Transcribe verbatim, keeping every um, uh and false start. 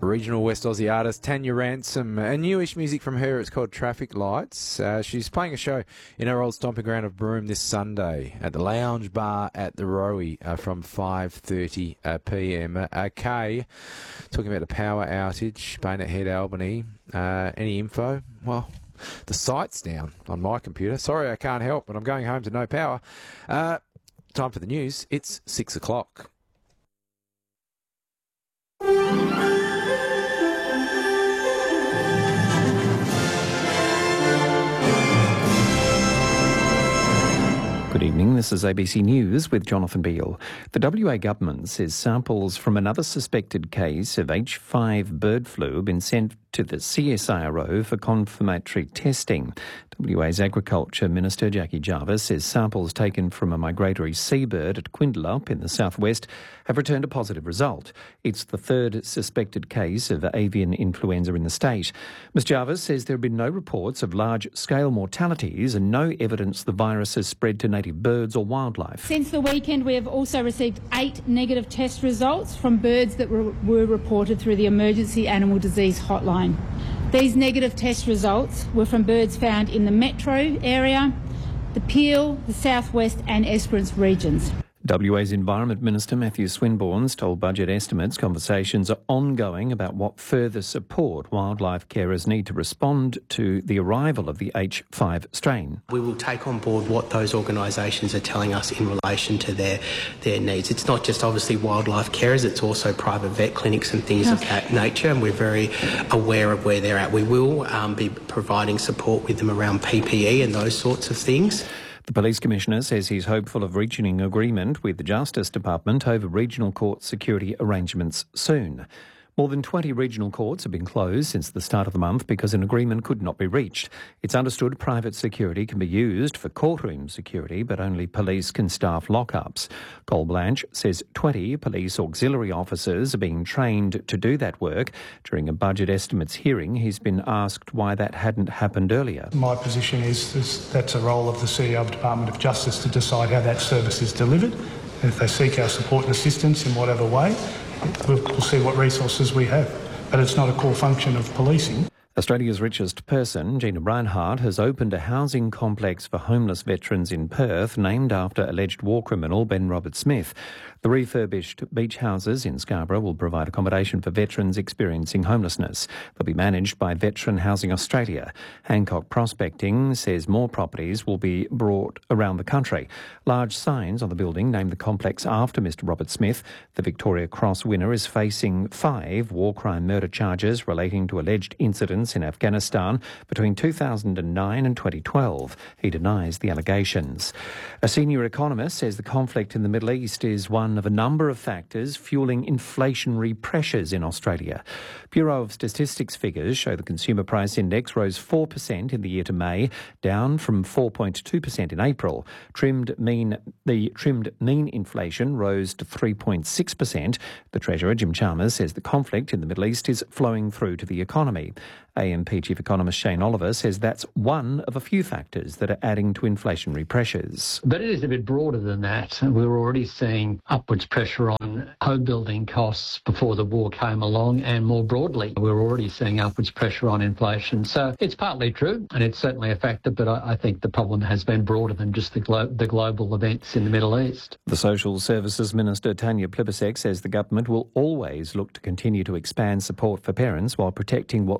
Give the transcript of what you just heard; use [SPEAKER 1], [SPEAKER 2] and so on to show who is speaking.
[SPEAKER 1] Regional West Aussie artist Tanya Ransom. A newish music from her, it's called Traffic Lights. Uh, she's playing a show in her old stomping ground of Broome this Sunday at the Lounge Bar at the Rowie uh, from five thirty p m. Uh, Kay, talking about the power outage, Baynett Head, Albany. Uh, any info? Well, the site's down on my computer. Sorry, I can't help, but I'm going home to no power. Uh, time for the news. It's six o'clock.
[SPEAKER 2] Good evening, this is A B C News with Jonathan Beale. The W A government says samples from another suspected case of H five bird flu have been sent to the C S I R O for confirmatory testing. W A's Agriculture Minister Jackie Jarvis says samples taken from a migratory seabird at Quindalup in the southwest have returned a positive result. It's the third suspected case of avian influenza in the state. Miz Jarvis says there have been no reports of large-scale mortalities and no evidence the virus has spread to native birds or wildlife.
[SPEAKER 3] Since the weekend, we have also received eight negative test results from birds that were, were reported through the Emergency Animal Disease Hotline. These negative test results were from birds found in the metro area, the Peel, the southwest and Esperance regions.
[SPEAKER 2] W A's Environment Minister Matthew Swinburne's told Budget Estimates conversations are ongoing about what further support wildlife carers need to respond to the arrival of the H five strain.
[SPEAKER 4] We will take on board what those organisations are telling us in relation to their, their needs. It's not just obviously wildlife carers, it's also private vet clinics and things of that nature, and we're very aware of where they're at. We will um, be providing support with them around P P E and those sorts of things.
[SPEAKER 2] The Police Commissioner says he's hopeful of reaching an agreement with the Justice Department over regional court security arrangements soon. More than twenty regional courts have been closed since the start of the month because an agreement could not be reached. It's understood private security can be used for courtroom security, but only police can staff lockups. Col Blanche says twenty police auxiliary officers are being trained to do that work. During a budget estimates hearing, he's been asked why that hadn't happened earlier.
[SPEAKER 5] My position is, is that's a role of the C E O of the Department of Justice to decide how that service is delivered. And if they seek our support and assistance in whatever way, We'll, we'll see what resources we have, but it's not a core function of policing.
[SPEAKER 2] Australia's richest person, Gina Breinhart, has opened a housing complex for homeless veterans in Perth named after alleged war criminal Ben Roberts-Smith. The refurbished beach houses in Scarborough will provide accommodation for veterans experiencing homelessness. They'll be managed by Veteran Housing Australia. Hancock Prospecting says more properties will be brought around the country. Large signs on the building name the complex after Mister Roberts-Smith. The Victoria Cross winner is facing five war crime murder charges relating to alleged incidents in Afghanistan between two thousand nine and twenty twelve. He denies the allegations. A senior economist says the conflict in the Middle East is one of a number of factors fueling inflationary pressures in Australia. Bureau of Statistics figures show the consumer price index rose four percent in the year to May, down from four point two percent in April. Trimmed mean the trimmed mean inflation rose to three point six percent. The Treasurer, Jim Chalmers, says the conflict in the Middle East is flowing through to the economy. A M P Chief Economist Shane Oliver says that's one of a few factors that are adding to inflationary pressures.
[SPEAKER 6] But it is a bit broader than that. We're already seeing upwards pressure on home building costs before the war came along, and more broadly, we're already seeing upwards pressure on inflation. So it's partly true, and it's certainly a factor, but I, I think the problem has been broader than just the, glo- the global events in the Middle East.
[SPEAKER 2] The Social Services Minister, Tanya Plibersek, says the government will always look to continue to expand support for parents while protecting what